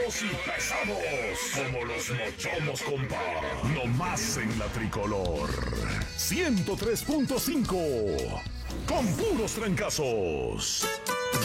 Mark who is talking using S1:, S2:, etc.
S1: Duros y pesados como los mochomos, compa. No más en la tricolor. 103.5 con puros trancazos.